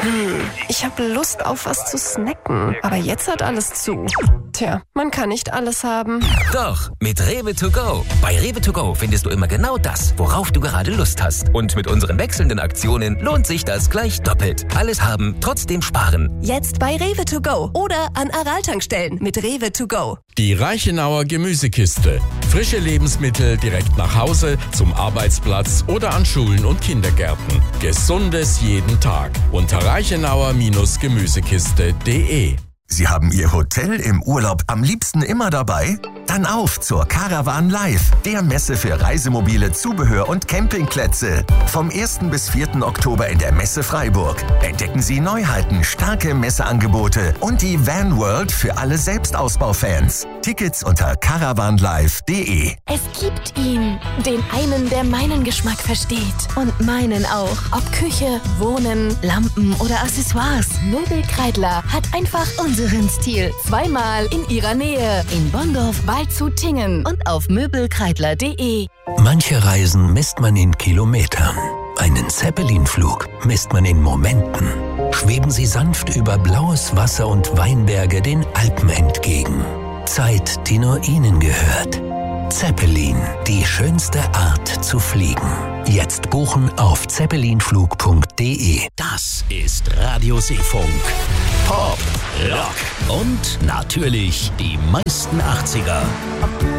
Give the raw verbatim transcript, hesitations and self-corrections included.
Ich habe Lust auf was zu snacken, aber jetzt hat alles zu. Tja, man kann nicht alles haben. Doch, mit Rewe to go. Bei Rewe to go findest du immer genau das, worauf du gerade Lust hast. Und mit unseren wechselnden Aktionen lohnt sich das gleich doppelt. Alles haben, trotzdem sparen. Jetzt bei Rewe to go oder an Aral-Tankstellen mit Rewe to go. Die Reichenauer Gemüsekiste. Frische Lebensmittel direkt nach Hause, zum Arbeitsplatz oder an Schulen und Kindergärten. Gesundes jeden Tag. Unter reichenauer Gemüsekiste punkt de. Sie haben Ihr Hotel im Urlaub am liebsten immer dabei? Dann auf zur Caravan Live, der Messe für Reisemobile, Zubehör und Campingplätze. Vom ersten bis vierten Oktober in der Messe Freiburg. Entdecken Sie Neuheiten, starke Messeangebote und die Van World für alle Selbstausbaufans. Tickets unter caravan live punkt de. Es gibt ihn, den einen, der meinen Geschmack versteht. Und meinen auch. Ob Küche, Wohnen, Lampen oder Accessoires. Möbelkreidler hat einfach unseren Stil. Zweimal in ihrer Nähe. In Bonndorf, Waldshut, Tingen und auf möbelkreidler punkt de. Manche Reisen misst man in Kilometern. Einen Zeppelin-Flug misst man in Momenten. Schweben Sie sanft über blaues Wasser und Weinberge den Alpen entgegen. Zeit, die nur Ihnen gehört. Zeppelin, die schönste Art zu fliegen. Jetzt buchen auf zeppelinflug punkt de. Das ist Radio Seefunk. Pop, Rock und natürlich die meisten achtziger.